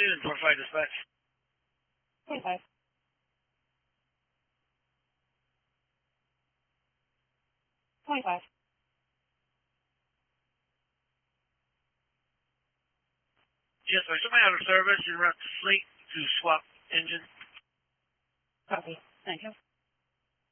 Student 45 dispatch. 25. 25. Yes, sir. Somebody out of service. You're out to sleep to swap engine. Copy. Thank you.